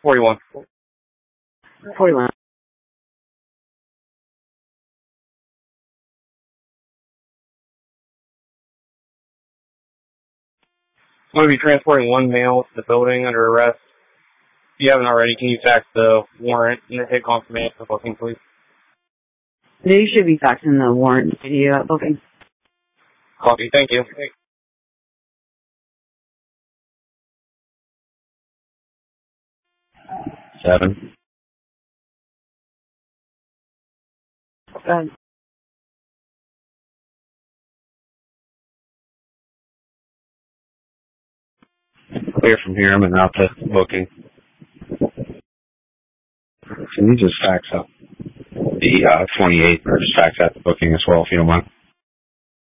41. 41. I'm going to be transporting one male to the building under arrest. If you haven't already, can you fax the warrant and the hit confirmation for booking, please? No, you should be faxing the warrant to you at booking. Copy, thank you. 7. Go ahead. Clear from here. I'm en route to booking. Can you just fax up the 28 or just fax out the booking as well if you don't mind?